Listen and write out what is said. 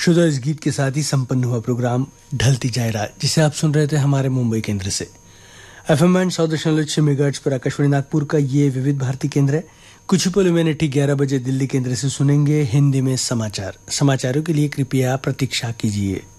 शुदा इस गीत के साथ ही संपन्न हुआ प्रोग्राम ढलती जाए रात, जिसे आप सुन रहे थे हमारे मुंबई केंद्र से। FM बैंड 100.6 मेगाहर्ट्ज पर आकाशवाणी नागपुर का ये विविध भारती केंद्र है। कुछ ही पलों में ठीक 11 बजे दिल्ली केंद्र से सुनेंगे हिंदी में समाचार। समाचारों के लिए कृपया प्रतीक्षा कीजिए।